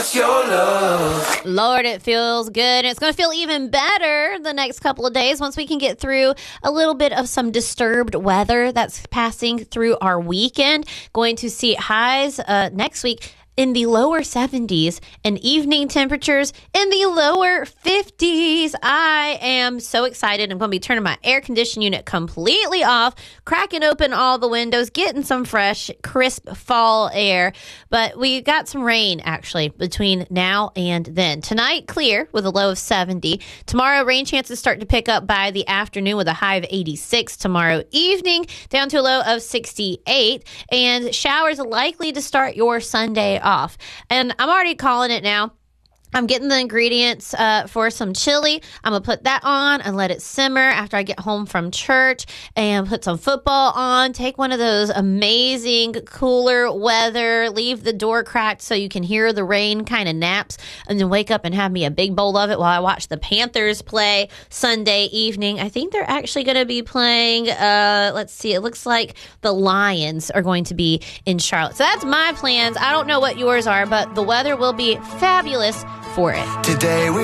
Your love. Lord, it feels good. And it's going to feel even better the next couple of days once we can get through a little bit of some disturbed weather that's passing through our weekend. Going to see highs next week in the lower 70s and evening temperatures in the lower 50s. I am so excited. I'm going to be turning my air conditioning unit completely off, cracking open all the windows, getting some fresh, crisp fall air. But we got some rain, actually, between now and then. Tonight, clear with a low of 70. Tomorrow, rain chances start to pick up by the afternoon with a high of 86. Tomorrow evening, down to a low of 68. And showers likely to start your Sunday off. And I'm already calling it now. I'm getting the ingredients for some chili. I'm going to put that on and let it simmer after I get home from church and put some football on. Take one of those amazing cooler weather, leave the door cracked so you can hear the rain kind of naps, and then wake up and have me a big bowl of it while I watch the Panthers play Sunday evening. I think they're actually going to be playing, let's see, it looks like the Lions are going to be in Charlotte. So that's my plans. I don't know what yours are, but the weather will be fabulous for it. Today we